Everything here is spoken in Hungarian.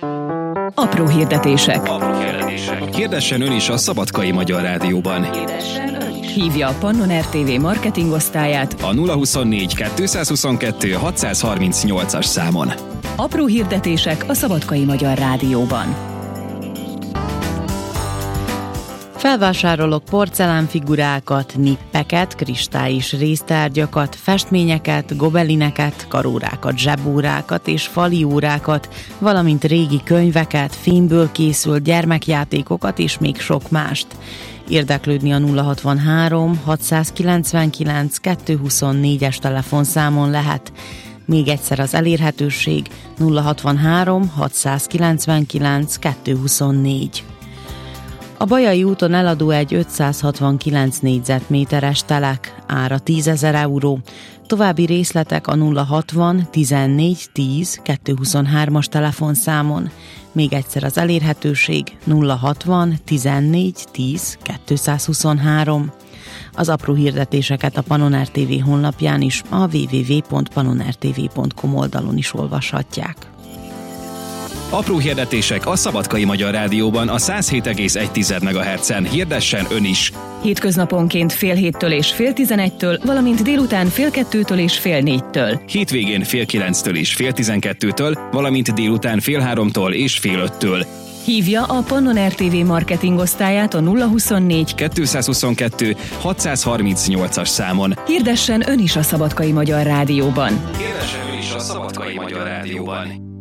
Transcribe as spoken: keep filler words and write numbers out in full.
Apró hirdetések. Apró hirdetések. Hirdessen ön is a Szabadkai Magyar Rádióban. Hívja a Pannon er té vé marketingosztályát A nulla huszonnégy kettőszázhuszonkettő hatszázharmincnyolcas számon. Apró hirdetések a Szabadkai Magyar Rádióban. Felvásárolok porcelánfigurákat, nippeket, kristályis résztárgyakat, festményeket, gobelineket, karórákat, zsebórákat és faliórákat, valamint régi könyveket, filmből készült gyermekjátékokat és még sok mást. Érdeklődni a nulla hatvanhárom hatszázkilencvenkilenc kettőszázhuszonnégyes telefonszámon lehet. Még egyszer az elérhetőség nulla hatvanhárom hatszázkilencvenkilenc kettőszázhuszonnégy. A Bajai úton eladó egy ötszázhatvankilenc négyzetméteres telek, ára tízezer euró. További részletek a nulla hatvan tizennégy tíz kettőszázhuszonhármas telefonszámon. Még egyszer az elérhetőség nulla hatvan tizennégy tíz kettőszázhuszonhárom. Az apró hirdetéseket a Pannon er té vé honlapján is, a double-u double-u double-u pont pannon er té vé pont com oldalon is olvashatják. Apró hirdetések a Szabadkai Magyar Rádióban a száz hét egész egy megahertzen. Hirdessen ön is! Hétköznaponként fél héttől és fél tizenegytől, valamint délután fél kettőtől és fél négytől. Hétvégén fél kilenctől és fél tizenkettőtől, valamint délután fél háromtól és fél öttől. Hívja a Pannon er té vé marketingosztályát a nulla huszonnégy kettőszázhuszonkettő hatszázharmincnyolcas számon. Hirdessen ön is a Szabadkai Magyar Rádióban. Hirdessen ön is a Szabadkai Magyar Rádióban.